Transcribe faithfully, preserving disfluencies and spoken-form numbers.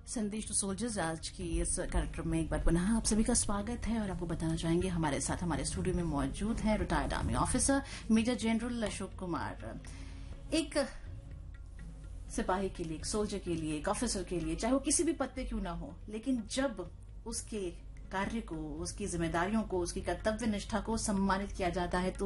संदेश to soldiers आज की इस कार्यक्रम में एक बार पुनः आप सभी का स्वागत है और आपको बताना चाहेंगे हमारे साथ हमारे स्टूडियो में मौजूद हैं retired army officer major general Ashok Kumar. एक सिपाही के लिए, एक सोल्जर के लिए, एक ऑफिसर के लिए, चाहे वो किसी भी पद पे क्यों ना हो, लेकिन जब उसके कार्य को, उसकी जिम्मेदारियों को, उसकी कर्तव्य निष्ठा को सम्मानित किया जाता है तो